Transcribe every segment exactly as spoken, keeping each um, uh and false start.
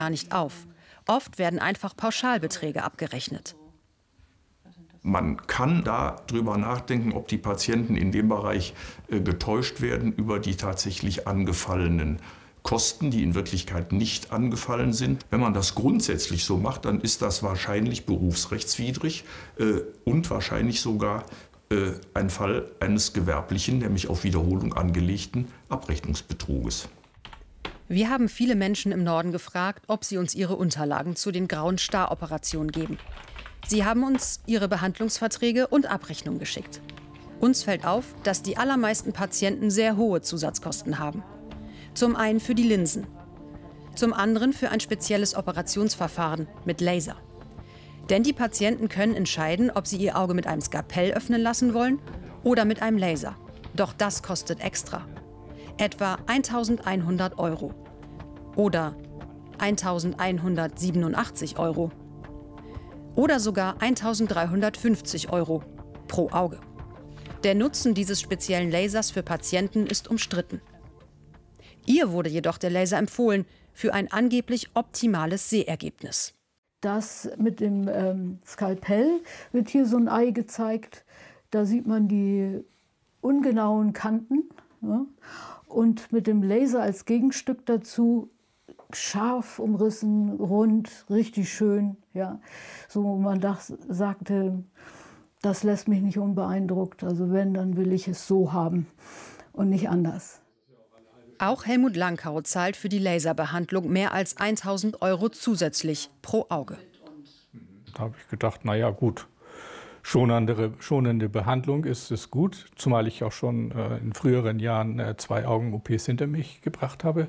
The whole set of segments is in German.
gar nicht auf. Oft werden einfach Pauschalbeträge abgerechnet. Man kann darüber nachdenken, ob die Patienten in dem Bereich äh, getäuscht werden über die tatsächlich angefallenen Kosten, die in Wirklichkeit nicht angefallen sind. Wenn man das grundsätzlich so macht, dann ist das wahrscheinlich berufsrechtswidrig äh, und wahrscheinlich sogar äh, ein Fall eines gewerblichen, nämlich auf Wiederholung angelegten Abrechnungsbetruges. Wir haben viele Menschen im Norden gefragt, ob sie uns ihre Unterlagen zu den grauen Star-Operationen geben. Sie haben uns ihre Behandlungsverträge und Abrechnungen geschickt. Uns fällt auf, dass die allermeisten Patienten sehr hohe Zusatzkosten haben. Zum einen für die Linsen, zum anderen für ein spezielles Operationsverfahren mit Laser. Denn die Patienten können entscheiden, ob sie ihr Auge mit einem Skalpell öffnen lassen wollen oder mit einem Laser. Doch das kostet extra. Etwa eintausendeinhundert Euro oder eintausendeinhundertsiebenundachtzig Euro oder sogar eintausenddreihundertfünfzig Euro pro Auge. Der Nutzen dieses speziellen Lasers für Patienten ist umstritten. Ihr wurde jedoch der Laser empfohlen für ein angeblich optimales Sehergebnis. Das mit dem ähm, Skalpell wird hier so ein Ei gezeigt. Da sieht man die ungenauen Kanten. Ja? Und mit dem Laser als Gegenstück dazu scharf umrissen, rund, richtig schön. Ja? So, wo man das sagte, das lässt mich nicht unbeeindruckt. Also wenn, dann will ich es so haben und nicht anders. Auch Helmut Langkau zahlt für die Laserbehandlung mehr als eintausend Euro zusätzlich pro Auge. Da habe ich gedacht, na ja, gut, schonende, schonende Behandlung ist es gut, zumal ich auch schon äh, in früheren Jahren äh, zwei Augen-O Ps hinter mich gebracht habe.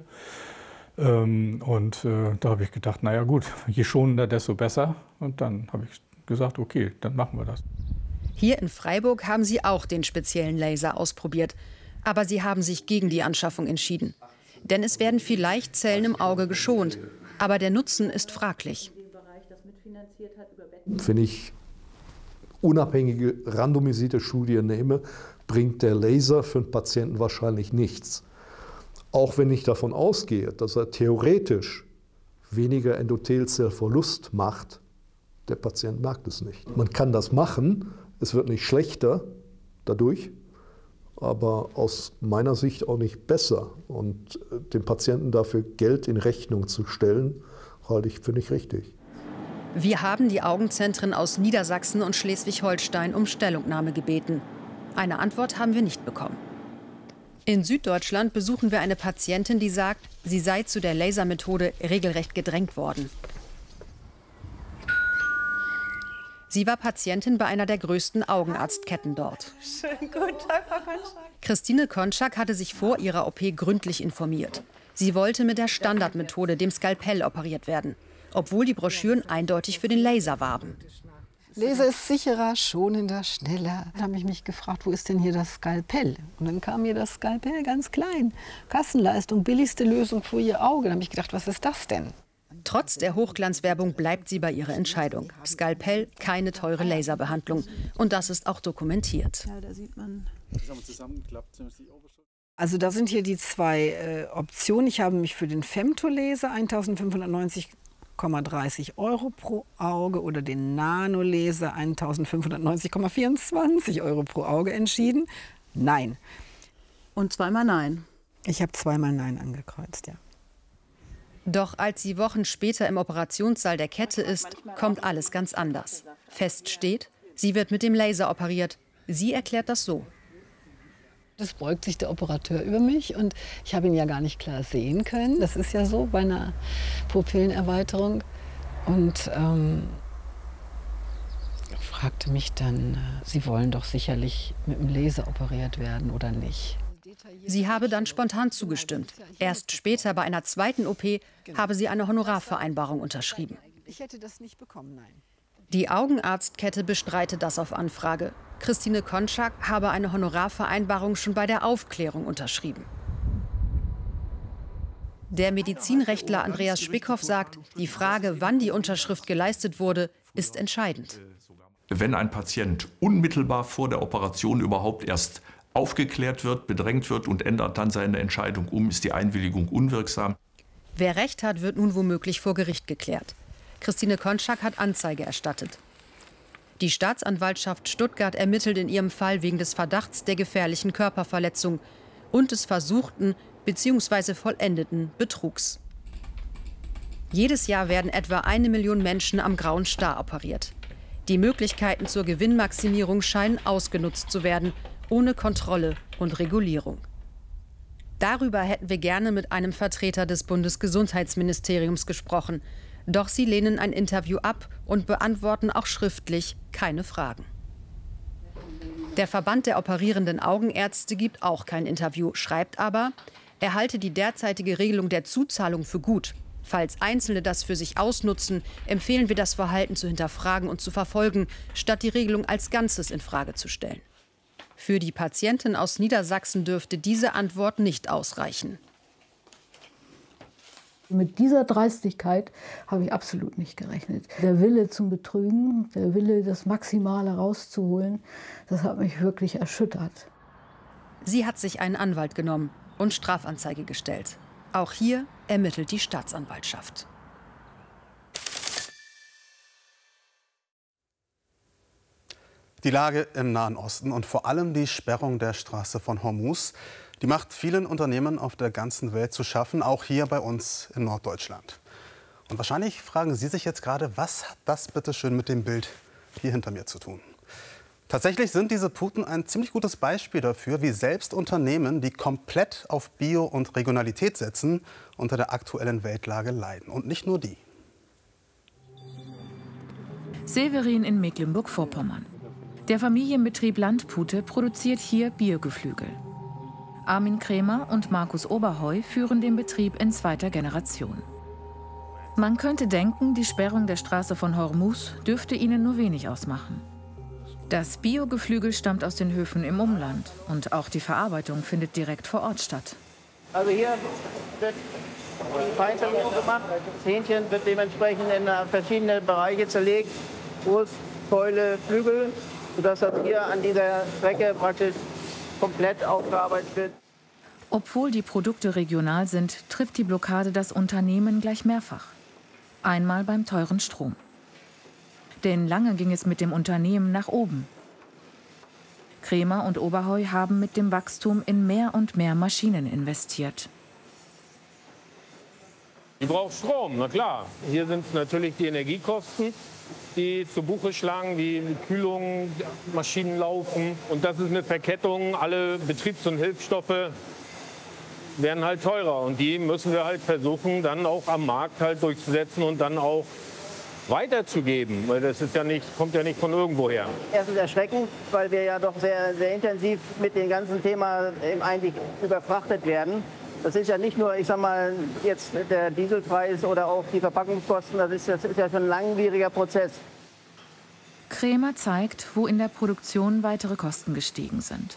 Ähm, und äh, da habe ich gedacht, na ja, gut, je schonender, desto besser. Und dann habe ich gesagt, okay, dann machen wir das. Hier in Freiburg haben sie auch den speziellen Laser ausprobiert. Aber sie haben sich gegen die Anschaffung entschieden. Denn es werden vielleicht Zellen im Auge geschont. Aber der Nutzen ist fraglich. Wenn ich unabhängige, randomisierte Studien nehme, bringt der Laser für den Patienten wahrscheinlich nichts. Auch wenn ich davon ausgehe, dass er theoretisch weniger Endothelzellverlust macht, der Patient merkt es nicht. Man kann das machen, es wird nicht schlechter dadurch, aber aus meiner Sicht auch nicht besser. Und dem Patienten dafür Geld in Rechnung zu stellen, halte ich für nicht richtig. Wir haben die Augenzentren aus Niedersachsen und Schleswig-Holstein um Stellungnahme gebeten. Eine Antwort haben wir nicht bekommen. In Süddeutschland besuchen wir eine Patientin, die sagt, sie sei zu der Lasermethode regelrecht gedrängt worden. Sie war Patientin bei einer der größten Augenarztketten dort. Schönen guten Tag, Frau Konczak. Christine Konczak hatte sich vor ihrer O P gründlich informiert. Sie wollte mit der Standardmethode, dem Skalpell, operiert werden, obwohl die Broschüren eindeutig für den Laser warben. Laser ist sicherer, schonender, schneller. Da habe ich mich gefragt, wo ist denn hier das Skalpell? Und dann kam mir das Skalpell ganz klein. Kassenleistung, billigste Lösung für ihr Auge. Da habe ich gedacht, was ist das denn? Trotz der Hochglanzwerbung bleibt sie bei ihrer Entscheidung. Skalpell, keine teure Laserbehandlung. Und das ist auch dokumentiert. Ja, da sieht man. Also da sind hier die zwei äh, Optionen. Ich habe mich für den Femtolaser eintausendfünfhundertneunzig Komma dreißig Euro pro Auge oder den Nanolaser eintausendfünfhundertneunzig Komma vierundzwanzig Euro pro Auge entschieden. Nein. Und zweimal Nein. Ich habe zweimal Nein angekreuzt, ja. Doch als sie Wochen später im Operationssaal der Kette ist, kommt alles ganz anders. Fest steht, sie wird mit dem Laser operiert. Sie erklärt das so. Es beugt sich der Operateur über mich und ich habe ihn ja gar nicht klar sehen können. Das ist ja so bei einer Pupillenerweiterung. Und ähm, fragte mich dann, Sie wollen doch sicherlich mit dem Laser operiert werden oder nicht? Sie habe dann spontan zugestimmt. Erst später bei einer zweiten O P habe sie eine Honorarvereinbarung unterschrieben. Ich hätte das nicht bekommen, nein. Die Augenarztkette bestreitet das auf Anfrage. Christine Konczak habe eine Honorarvereinbarung schon bei der Aufklärung unterschrieben. Der Medizinrechtler Andreas Spickhoff sagt, die Frage, wann die Unterschrift geleistet wurde, ist entscheidend. Wenn ein Patient unmittelbar vor der Operation überhaupt erst aufgeklärt wird, bedrängt wird und ändert dann seine Entscheidung um, ist die Einwilligung unwirksam. Wer Recht hat, wird nun womöglich vor Gericht geklärt. Christine Konschak hat Anzeige erstattet. Die Staatsanwaltschaft Stuttgart ermittelt in ihrem Fall wegen des Verdachts der gefährlichen Körperverletzung und des versuchten bzw. vollendeten Betrugs. Jedes Jahr werden etwa eine Million Menschen am Grauen Star operiert. Die Möglichkeiten zur Gewinnmaximierung scheinen ausgenutzt zu werden, ohne Kontrolle und Regulierung. Darüber hätten wir gerne mit einem Vertreter des Bundesgesundheitsministeriums gesprochen. Doch sie lehnen ein Interview ab und beantworten auch schriftlich keine Fragen. Der Verband der operierenden Augenärzte gibt auch kein Interview, schreibt aber, er halte die derzeitige Regelung der Zuzahlung für gut. Falls Einzelne das für sich ausnutzen, empfehlen wir, das Verhalten zu hinterfragen und zu verfolgen, statt die Regelung als Ganzes in Frage zu stellen. Für die Patientin aus Niedersachsen dürfte diese Antwort nicht ausreichen. Mit dieser Dreistigkeit habe ich absolut nicht gerechnet. Der Wille zum Betrügen, der Wille, das Maximale rauszuholen, das hat mich wirklich erschüttert. Sie hat sich einen Anwalt genommen und Strafanzeige gestellt. Auch hier ermittelt die Staatsanwaltschaft. Die Lage im Nahen Osten und vor allem die Sperrung der Straße von Hormuz, die macht vielen Unternehmen auf der ganzen Welt zu schaffen, auch hier bei uns in Norddeutschland. Und wahrscheinlich fragen Sie sich jetzt gerade, was hat das bitte schön mit dem Bild hier hinter mir zu tun? Tatsächlich sind diese Puten ein ziemlich gutes Beispiel dafür, wie selbst Unternehmen, die komplett auf Bio und Regionalität setzen, unter der aktuellen Weltlage leiden. Und nicht nur die. Severin in Mecklenburg-Vorpommern. Der Familienbetrieb Landpute produziert hier Biogeflügel. Armin Krämer und Markus Oberheu führen den Betrieb in zweiter Generation. Man könnte denken, die Sperrung der Straße von Hormuz dürfte ihnen nur wenig ausmachen. Das Biogeflügel stammt aus den Höfen im Umland und auch die Verarbeitung findet direkt vor Ort statt. Also hier wird die Feinvermehrung gemacht. Das Hähnchen wird dementsprechend in verschiedene Bereiche zerlegt. Brust, Keule, Flügel, sodass das hier an dieser Strecke praktisch komplett aufgearbeitet wird. Obwohl die Produkte regional sind, trifft die Blockade das Unternehmen gleich mehrfach. Einmal beim teuren Strom. Denn lange ging es mit dem Unternehmen nach oben. Krämer und Oberheu haben mit dem Wachstum in mehr und mehr Maschinen investiert. Die braucht Strom, na klar. Hier sind es natürlich die Energiekosten, die zu Buche schlagen, wie Kühlung, Maschinen laufen. Und das ist eine Verkettung. Alle Betriebs- und Hilfsstoffe werden halt teurer. Und die müssen wir halt versuchen, dann auch am Markt halt durchzusetzen und dann auch weiterzugeben, weil das ist ja nicht, kommt ja nicht von irgendwoher. Erstens erschreckend, weil wir ja doch sehr, sehr intensiv mit dem ganzen Thema eben eigentlich überfrachtet werden. Das ist ja nicht nur, ich sag mal, jetzt der Dieselpreis oder auch die Verpackungskosten, das ist, das ist ja schon ein langwieriger Prozess. Krämer zeigt, wo in der Produktion weitere Kosten gestiegen sind.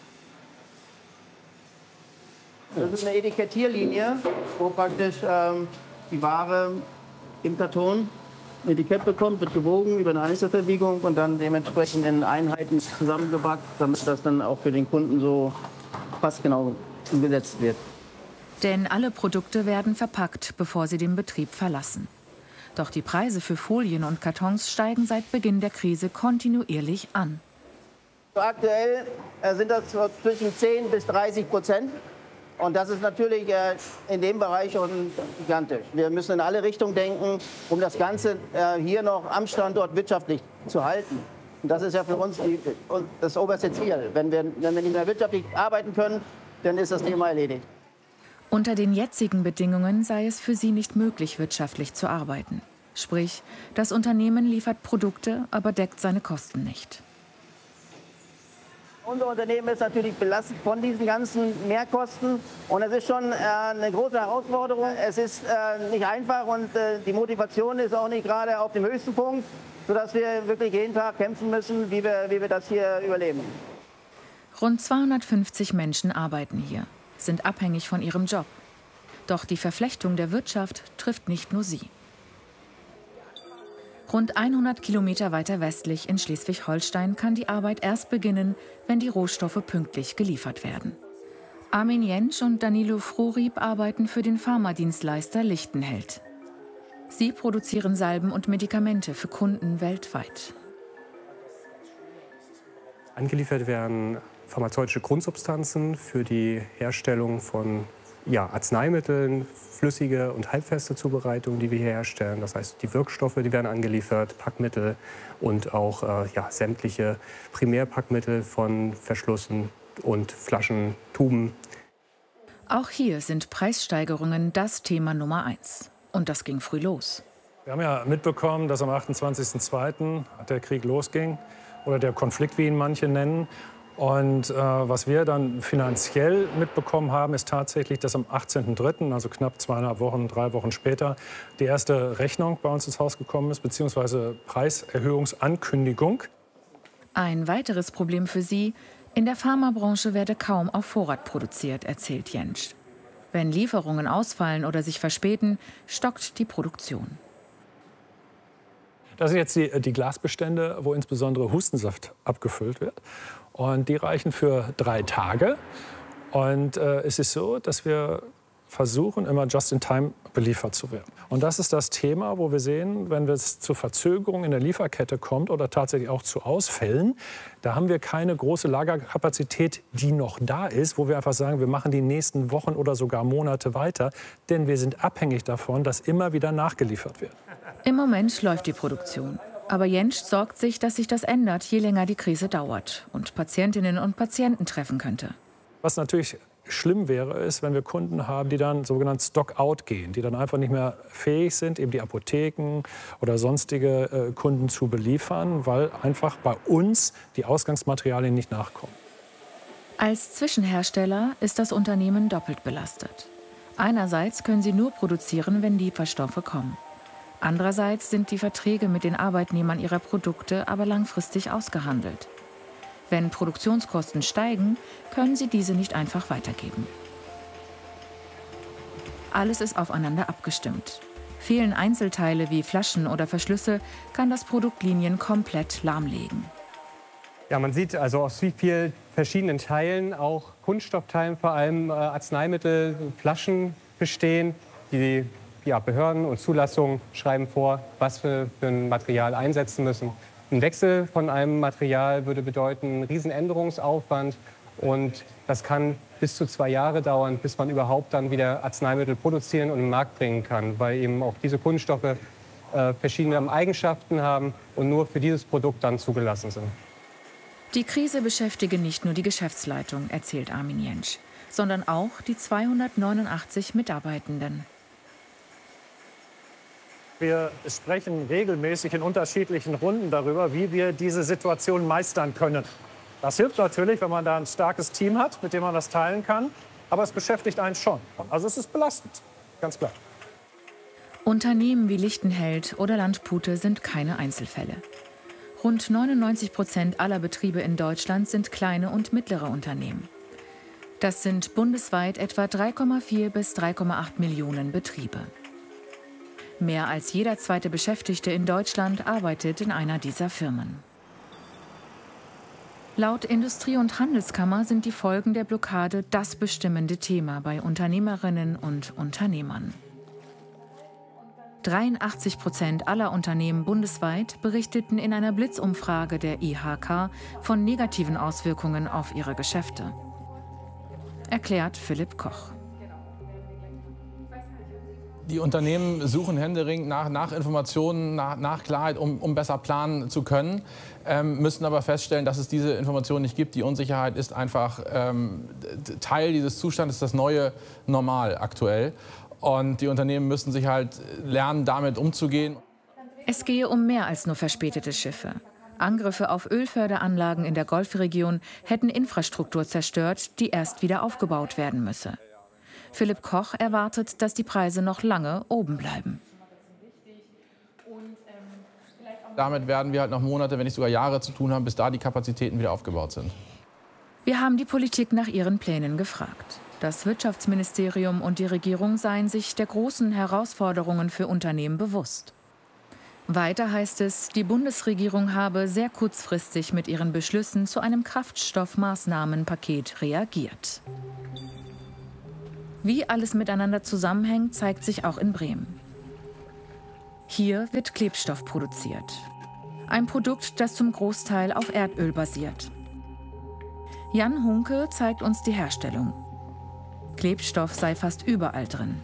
Das ist eine Etikettierlinie, wo praktisch ähm, die Ware im Karton ein Etikett bekommt, wird gewogen über eine Einzelverwiegung und dann dementsprechend in Einheiten zusammengepackt, damit das dann auch für den Kunden so passgenau umgesetzt wird. Denn alle Produkte werden verpackt, bevor sie den Betrieb verlassen. Doch die Preise für Folien und Kartons steigen seit Beginn der Krise kontinuierlich an. Aktuell sind das zwischen zehn bis dreißig Prozent. Und das ist natürlich in dem Bereich schon gigantisch. Wir müssen in alle Richtungen denken, um das Ganze hier noch am Standort wirtschaftlich zu halten. Und das ist ja für uns die, das oberste Ziel. Wenn wir, wenn wir nicht mehr wirtschaftlich arbeiten können, dann ist das Thema erledigt. Unter den jetzigen Bedingungen sei es für sie nicht möglich, wirtschaftlich zu arbeiten. Sprich, das Unternehmen liefert Produkte, aber deckt seine Kosten nicht. Unser Unternehmen ist natürlich belastet von diesen ganzen Mehrkosten. Und es ist schon äh, eine große Herausforderung. Es ist äh, nicht einfach und äh, die Motivation ist auch nicht gerade auf dem höchsten Punkt, sodass wir wirklich jeden Tag kämpfen müssen, wie wir, wie wir das hier überleben. Rund zweihundertfünfzig Menschen arbeiten hier, sind abhängig von ihrem Job. Doch die Verflechtung der Wirtschaft trifft nicht nur sie. Rund hundert Kilometer weiter westlich in Schleswig-Holstein kann die Arbeit erst beginnen, wenn die Rohstoffe pünktlich geliefert werden. Armin Jentsch und Danilo Frurieb arbeiten für den Pharmadienstleister Lichtenheld. Sie produzieren Salben und Medikamente für Kunden weltweit. Angeliefert werden pharmazeutische Grundsubstanzen für die Herstellung von ja, Arzneimitteln, flüssige und halbfeste Zubereitungen, die wir hier herstellen. Das heißt, die Wirkstoffe, die werden angeliefert, Packmittel und auch äh, ja, sämtliche Primärpackmittel von Verschlüssen und Flaschen, Tuben. Auch hier sind Preissteigerungen das Thema Nummer eins. Und das ging früh los. Wir haben ja mitbekommen, dass am achtundzwanzigsten zweiten der Krieg losging oder der Konflikt, wie ihn manche nennen. Und äh, was wir dann finanziell mitbekommen haben, ist tatsächlich, dass am achtzehnten dritten, also knapp zweieinhalb Wochen, drei Wochen später, die erste Rechnung bei uns ins Haus gekommen ist, beziehungsweise Preiserhöhungsankündigung. Ein weiteres Problem für sie: In der Pharmabranche werde kaum auf Vorrat produziert, erzählt Jentsch. Wenn Lieferungen ausfallen oder sich verspäten, stockt die Produktion. Das sind jetzt die, die Glasbestände, wo insbesondere Hustensaft abgefüllt wird. Und die reichen für drei Tage. Und äh, es ist so, dass wir versuchen, immer just in time beliefert zu werden. Und das ist das Thema, wo wir sehen, wenn es zu Verzögerungen in der Lieferkette kommt oder tatsächlich auch zu Ausfällen, da haben wir keine große Lagerkapazität, die noch da ist, wo wir einfach sagen, wir machen die nächsten Wochen oder sogar Monate weiter, denn wir sind abhängig davon, dass immer wieder nachgeliefert wird. Im Moment läuft die Produktion. Aber Jentsch sorgt sich, dass sich das ändert, je länger die Krise dauert und Patientinnen und Patienten treffen könnte. Was natürlich schlimm wäre, ist, wenn wir Kunden haben, die dann sogenannt Stock-out gehen, die dann einfach nicht mehr fähig sind, eben die Apotheken oder sonstige äh, Kunden zu beliefern, weil einfach bei uns die Ausgangsmaterialien nicht nachkommen. Als Zwischenhersteller ist das Unternehmen doppelt belastet. Einerseits können sie nur produzieren, wenn Lieferstoffe kommen. Andererseits sind die Verträge mit den Arbeitnehmern ihrer Produkte aber langfristig ausgehandelt. Wenn Produktionskosten steigen, können sie diese nicht einfach weitergeben. Alles ist aufeinander abgestimmt. Fehlen Einzelteile wie Flaschen oder Verschlüsse, kann das Produkt Linien komplett lahmlegen. Ja, man sieht also aus wie vielen verschiedenen Teilen, auch Kunststoffteilen vor allem, äh, Arzneimittel, Flaschen bestehen. Die ja, Behörden und Zulassungen schreiben vor, was wir für ein Material einsetzen müssen. Ein Wechsel von einem Material würde bedeuten einen riesen Änderungsaufwand. Und das kann bis zu zwei Jahre dauern, bis man überhaupt dann wieder Arzneimittel produzieren und im Markt bringen kann, weil eben auch diese Kunststoffe äh, verschiedene Eigenschaften haben und nur für dieses Produkt dann zugelassen sind. Die Krise beschäftige nicht nur die Geschäftsleitung, erzählt Armin Jentsch, sondern auch die zweihundertneunundachtzig Mitarbeitenden. Wir sprechen regelmäßig in unterschiedlichen Runden darüber, wie wir diese Situation meistern können. Das hilft natürlich, wenn man da ein starkes Team hat, mit dem man das teilen kann. Aber es beschäftigt einen schon. Also es ist belastend, ganz klar. Unternehmen wie Lichtenheld oder Landpute sind keine Einzelfälle. Rund neunundneunzig Prozent aller Betriebe in Deutschland sind kleine und mittlere Unternehmen. Das sind bundesweit etwa drei Komma vier bis drei Komma acht Millionen Betriebe. Mehr als jeder zweite Beschäftigte in Deutschland arbeitet in einer dieser Firmen. Laut Industrie- und Handelskammer sind die Folgen der Blockade das bestimmende Thema bei Unternehmerinnen und Unternehmern. dreiundachtzig Prozent aller Unternehmen bundesweit berichteten in einer Blitzumfrage der I H K von negativen Auswirkungen auf ihre Geschäfte. Erklärt Philipp Koch. Die Unternehmen suchen händeringend nach, nach Informationen, nach, nach Klarheit, um, um besser planen zu können, ähm, müssen aber feststellen, dass es diese Informationen nicht gibt. Die Unsicherheit ist einfach ähm, Teil dieses Zustandes, das neue Normal aktuell. Und die Unternehmen müssen sich halt lernen, damit umzugehen. Es gehe um mehr als nur verspätete Schiffe. Angriffe auf Ölförderanlagen in der Golfregion hätten Infrastruktur zerstört, die erst wieder aufgebaut werden müsse. Philipp Koch erwartet, dass die Preise noch lange oben bleiben. Damit werden wir halt noch Monate, wenn nicht sogar Jahre zu tun haben, bis da die Kapazitäten wieder aufgebaut sind. Wir haben die Politik nach ihren Plänen gefragt. Das Wirtschaftsministerium und die Regierung seien sich der großen Herausforderungen für Unternehmen bewusst. Weiter heißt es, die Bundesregierung habe sehr kurzfristig mit ihren Beschlüssen zu einem Kraftstoffmaßnahmenpaket reagiert. Wie alles miteinander zusammenhängt, zeigt sich auch in Bremen. Hier wird Klebstoff produziert. Ein Produkt, das zum Großteil auf Erdöl basiert. Jan Hunke zeigt uns die Herstellung. Klebstoff sei fast überall drin.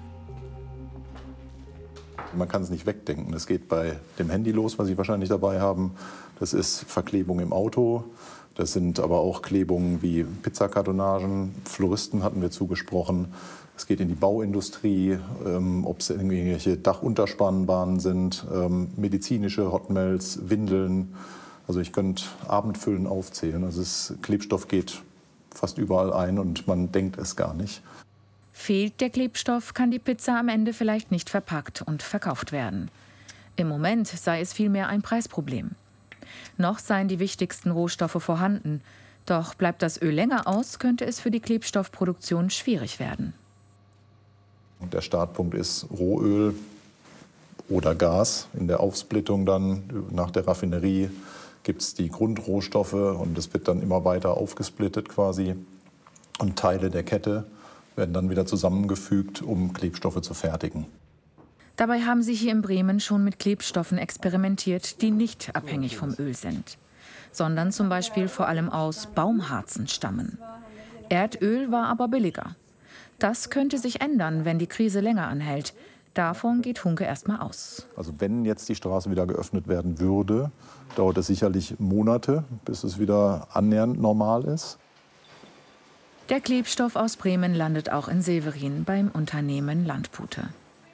Man kann es nicht wegdenken. Das geht bei dem Handy los, was Sie wahrscheinlich dabei haben. Das ist Verklebung im Auto. Das sind aber auch Klebungen wie Pizzakartonagen. Floristen hatten wir zugesprochen. Es geht in die Bauindustrie, ähm, ob es irgendwelche Dachunterspannbahnen sind, ähm, medizinische Hotmelds, Windeln. Also ich könnte Abendfüllen aufzählen. Also es, Klebstoff geht fast überall ein und man denkt es gar nicht. Fehlt der Klebstoff, kann die Pizza am Ende vielleicht nicht verpackt und verkauft werden. Im Moment sei es vielmehr ein Preisproblem. Noch seien die wichtigsten Rohstoffe vorhanden. Doch bleibt das Öl länger aus, könnte es für die Klebstoffproduktion schwierig werden. Der Startpunkt ist Rohöl oder Gas. In der Aufsplittung dann nach der Raffinerie gibt es die Grundrohstoffe und es wird dann immer weiter aufgesplittet quasi. Und Teile der Kette werden dann wieder zusammengefügt, um Klebstoffe zu fertigen. Dabei haben sie hier in Bremen schon mit Klebstoffen experimentiert, die nicht abhängig vom Öl sind, sondern zum Beispiel vor allem aus Baumharzen stammen. Erdöl war aber billiger. Das könnte sich ändern, wenn die Krise länger anhält. Davon geht Hunke erstmal aus. Also wenn jetzt die Straße wieder geöffnet werden würde, dauert es sicherlich Monate, bis es wieder annähernd normal ist. Der Klebstoff aus Bremen landet auch in Severin beim Unternehmen Landpute.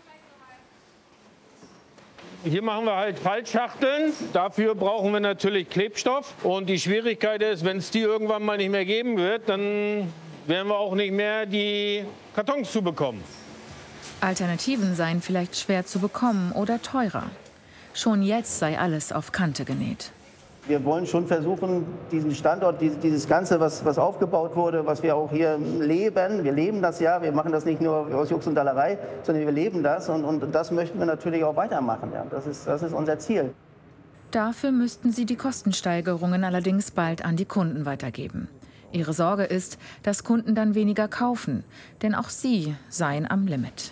Hier machen wir halt Faltschachteln. Dafür brauchen wir natürlich Klebstoff. Und die Schwierigkeit ist, wenn es die irgendwann mal nicht mehr geben wird, dann werden wir auch nicht mehr die Kartons zu bekommen. Alternativen seien vielleicht schwer zu bekommen oder teurer. Schon jetzt sei alles auf Kante genäht. Wir wollen schon versuchen, diesen Standort, dieses Ganze, was, was aufgebaut wurde, was wir auch hier leben, wir leben das ja, wir machen das nicht nur aus Jux und Dallerei, sondern wir leben das und, und das möchten wir natürlich auch weitermachen. Ja. Das ist, das ist unser Ziel. Dafür müssten sie die Kostensteigerungen allerdings bald an die Kunden weitergeben. Ihre Sorge ist, dass Kunden dann weniger kaufen, denn auch sie seien am Limit.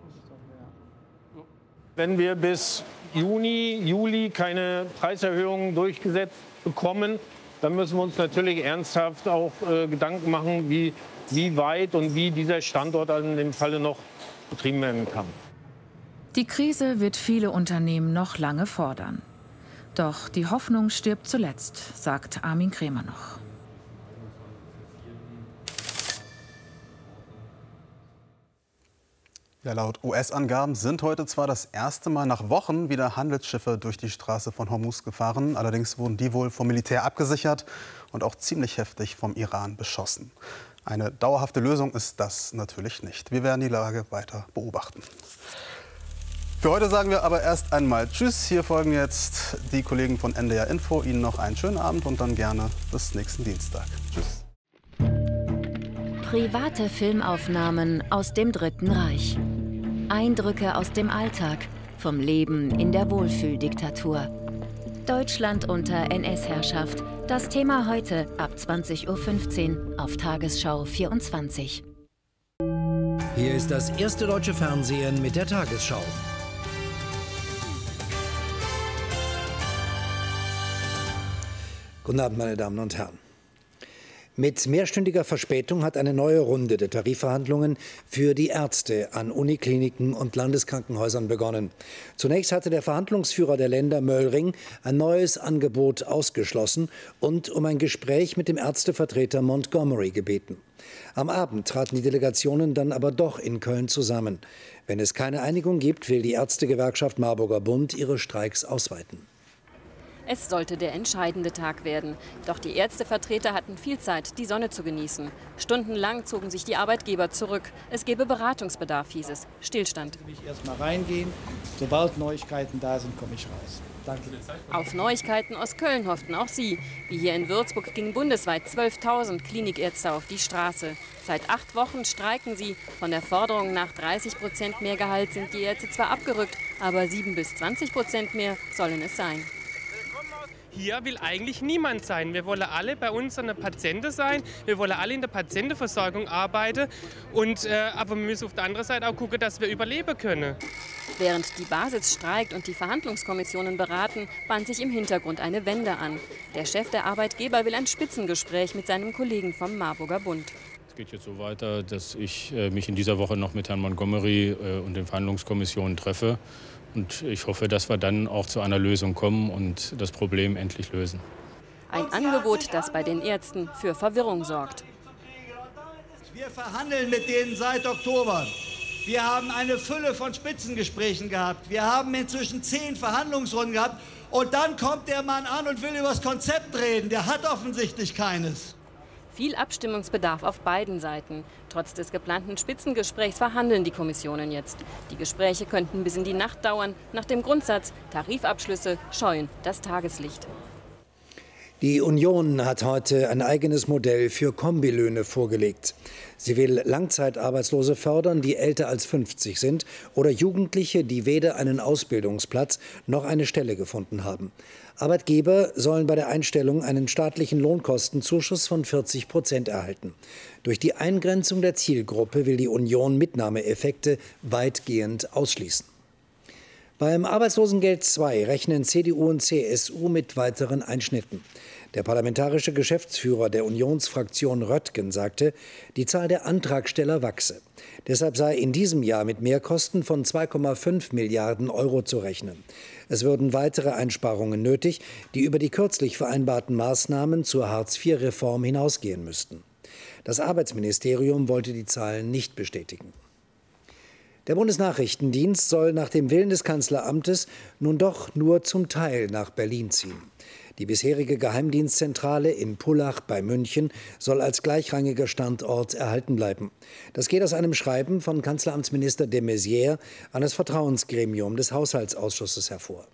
Wenn wir bis Juni, Juli keine Preiserhöhungen durchgesetzt bekommen, dann müssen wir uns natürlich ernsthaft auch äh, Gedanken machen, wie, wie weit und wie dieser Standort in dem Falle noch betrieben werden kann. Die Krise wird viele Unternehmen noch lange fordern. Doch die Hoffnung stirbt zuletzt, sagt Armin Krämer noch. Ja, laut U S-Angaben sind heute zwar das erste Mal nach Wochen wieder Handelsschiffe durch die Straße von Hormuz gefahren. Allerdings wurden die wohl vom Militär abgesichert und auch ziemlich heftig vom Iran beschossen. Eine dauerhafte Lösung ist das natürlich nicht. Wir werden die Lage weiter beobachten. Für heute sagen wir aber erst einmal Tschüss. Hier folgen jetzt die Kollegen von N D R Info. Ihnen noch einen schönen Abend und dann gerne bis nächsten Dienstag. Tschüss. Private Filmaufnahmen aus dem Dritten Reich. Eindrücke aus dem Alltag, vom Leben in der Wohlfühldiktatur. Deutschland unter N S-Herrschaft. Das Thema heute ab zwanzig Uhr fünfzehn auf Tagesschau vierundzwanzig. Hier ist das erste deutsche Fernsehen mit der Tagesschau. Guten Abend, meine Damen und Herren. Mit mehrstündiger Verspätung hat eine neue Runde der Tarifverhandlungen für die Ärzte an Unikliniken und Landeskrankenhäusern begonnen. Zunächst hatte der Verhandlungsführer der Länder Möllring ein neues Angebot ausgeschlossen und um ein Gespräch mit dem Ärztevertreter Montgomery gebeten. Am Abend traten die Delegationen dann aber doch in Köln zusammen. Wenn es keine Einigung gibt, will die Ärztegewerkschaft Marburger Bund ihre Streiks ausweiten. Es sollte der entscheidende Tag werden. Doch die Ärztevertreter hatten viel Zeit, die Sonne zu genießen. Stundenlang zogen sich die Arbeitgeber zurück. Es gebe Beratungsbedarf, hieß es. Stillstand. Ich will erst mal reingehen. Sobald Neuigkeiten da sind, komme ich raus. Danke. Auf Neuigkeiten aus Köln hofften auch sie. Wie hier in Würzburg gingen bundesweit zwölftausend Klinikärzte auf die Straße. Seit acht Wochen streiken sie. Von der Forderung nach dreißig Prozent mehr Gehalt sind die Ärzte zwar abgerückt, Aber sieben bis zwanzig Prozent mehr sollen es sein. Hier will eigentlich niemand sein. Wir wollen alle bei uns an der Patienten sein. Wir wollen alle in der Patientenversorgung arbeiten. Und, äh, aber wir müssen auf der anderen Seite auch gucken, dass wir überleben können. Während die Basis streikt und die Verhandlungskommissionen beraten, bahnt sich im Hintergrund eine Wende an. Der Chef der Arbeitgeber will ein Spitzengespräch mit seinem Kollegen vom Marburger Bund. Es geht jetzt so weiter, dass ich äh, mich in dieser Woche noch mit Herrn Montgomery äh, und den Verhandlungskommissionen treffe. Und ich hoffe, dass wir dann auch zu einer Lösung kommen und das Problem endlich lösen. Ein Angebot, das bei den Ärzten für Verwirrung sorgt. Wir verhandeln mit denen seit Oktober. Wir haben eine Fülle von Spitzengesprächen gehabt. Wir haben inzwischen zehn Verhandlungsrunden gehabt. Und dann kommt der Mann an und will über das Konzept reden. Der hat offensichtlich keines. Viel Abstimmungsbedarf auf beiden Seiten. Trotz des geplanten Spitzengesprächs verhandeln die Kommissionen jetzt. Die Gespräche könnten bis in die Nacht dauern, nach dem Grundsatz, Tarifabschlüsse scheuen das Tageslicht. Die Union hat heute ein eigenes Modell für Kombilöhne vorgelegt. Sie will Langzeitarbeitslose fördern, die älter als fünfzig sind, oder Jugendliche, die weder einen Ausbildungsplatz noch eine Stelle gefunden haben. Arbeitgeber sollen bei der Einstellung einen staatlichen Lohnkostenzuschuss von vierzig Prozent erhalten. Durch die Eingrenzung der Zielgruppe will die Union Mitnahmeeffekte weitgehend ausschließen. Beim Arbeitslosengeld zwei rechnen C D U und C S U mit weiteren Einschnitten. Der parlamentarische Geschäftsführer der Unionsfraktion Röttgen sagte, die Zahl der Antragsteller wachse. Deshalb sei in diesem Jahr mit Mehrkosten von zwei Komma fünf Milliarden Euro zu rechnen. Es würden weitere Einsparungen nötig, die über die kürzlich vereinbarten Maßnahmen zur Hartz vier Reform hinausgehen müssten. Das Arbeitsministerium wollte die Zahlen nicht bestätigen. Der Bundesnachrichtendienst soll nach dem Willen des Kanzleramtes nun doch nur zum Teil nach Berlin ziehen. Die bisherige Geheimdienstzentrale in Pullach bei München soll als gleichrangiger Standort erhalten bleiben. Das geht aus einem Schreiben von Kanzleramtsminister de Maizière an das Vertrauensgremium des Haushaltsausschusses hervor.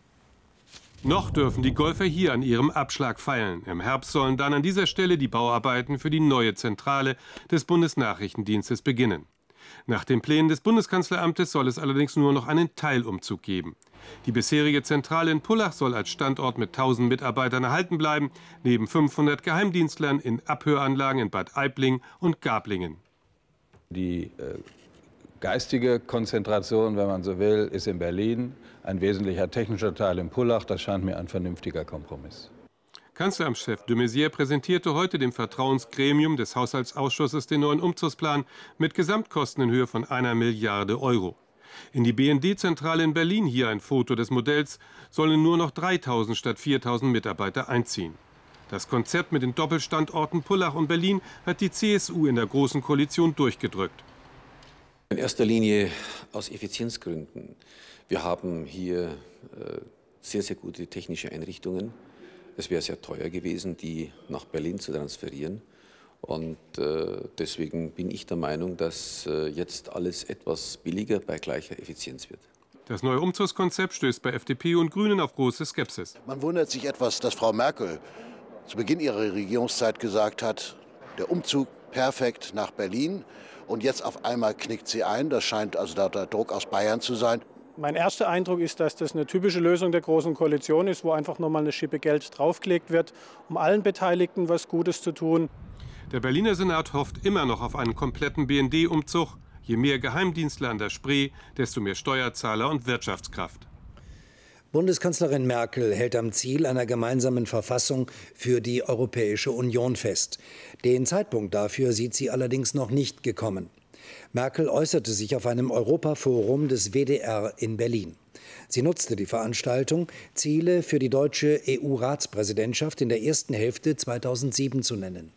Noch dürfen die Golfer hier an ihrem Abschlag feilen. Im Herbst sollen dann an dieser Stelle die Bauarbeiten für die neue Zentrale des Bundesnachrichtendienstes beginnen. Nach den Plänen des Bundeskanzleramtes soll es allerdings nur noch einen Teilumzug geben. Die bisherige Zentrale in Pullach soll als Standort mit tausend Mitarbeitern erhalten bleiben, neben fünfhundert Geheimdienstlern in Abhöranlagen in Bad Aibling und Gablingen. Die äh, geistige Konzentration, wenn man so will, ist in Berlin. Ein wesentlicher technischer Teil in Pullach. Das scheint mir ein vernünftiger Kompromiss. Kanzleramtschef de Maizière präsentierte heute dem Vertrauensgremium des Haushaltsausschusses den neuen Umzugsplan mit Gesamtkosten in Höhe von einer Milliarde Euro. In die B N D-Zentrale in Berlin, hier ein Foto des Modells, sollen nur noch dreitausend statt viertausend Mitarbeiter einziehen. Das Konzept mit den Doppelstandorten Pullach und Berlin hat die C S U in der Großen Koalition durchgedrückt. In erster Linie aus Effizienzgründen. Wir haben hier äh, sehr, sehr gute technische Einrichtungen. Es wäre sehr teuer gewesen, die nach Berlin zu transferieren. Und äh, deswegen bin ich der Meinung, dass äh, jetzt alles etwas billiger bei gleicher Effizienz wird. Das neue Umzugskonzept stößt bei F D P und Grünen auf große Skepsis. Man wundert sich etwas, dass Frau Merkel zu Beginn ihrer Regierungszeit gesagt hat, der Umzug perfekt nach Berlin. Und jetzt auf einmal knickt sie ein. Das scheint also der Druck aus Bayern zu sein. Mein erster Eindruck ist, dass das eine typische Lösung der Großen Koalition ist, wo einfach noch mal eine Schippe Geld draufgelegt wird, um allen Beteiligten was Gutes zu tun. Der Berliner Senat hofft immer noch auf einen kompletten B N D-Umzug. Je mehr Geheimdienstler an der Spree, desto mehr Steuerzahler und Wirtschaftskraft. Bundeskanzlerin Merkel hält am Ziel einer gemeinsamen Verfassung für die Europäische Union fest. Den Zeitpunkt dafür sieht sie allerdings noch nicht gekommen. Merkel äußerte sich auf einem Europaforum des W D R in Berlin. Sie nutzte die Veranstaltung, Ziele für die deutsche E U-Ratspräsidentschaft in der ersten Hälfte zweitausendsieben zu nennen.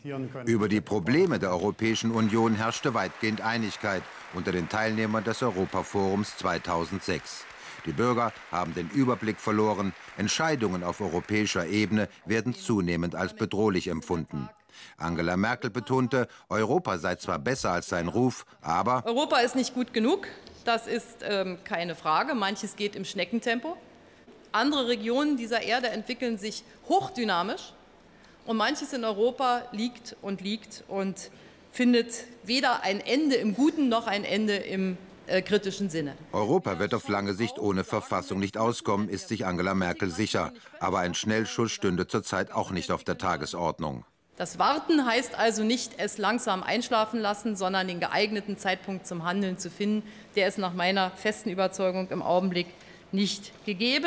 Über die Probleme der Europäischen Union herrschte weitgehend Einigkeit unter den Teilnehmern des Europaforums zweitausendsechs. Die Bürger haben den Überblick verloren. Entscheidungen auf europäischer Ebene werden zunehmend als bedrohlich empfunden. Angela Merkel betonte, Europa sei zwar besser als sein Ruf, aber Europa ist nicht gut genug, das ist ähm, keine Frage. Manches geht im Schneckentempo. Andere Regionen dieser Erde entwickeln sich hochdynamisch. Und manches in Europa liegt und liegt und findet weder ein Ende im Guten noch ein Ende im äh, kritischen Sinne. Europa wird auf lange Sicht ohne Verfassung nicht auskommen, ist sich Angela Merkel sicher. Aber ein Schnellschuss stünde zurzeit auch nicht auf der Tagesordnung. Das Warten heißt also nicht, es langsam einschlafen lassen, sondern den geeigneten Zeitpunkt zum Handeln zu finden. Der ist nach meiner festen Überzeugung im Augenblick nicht gegeben.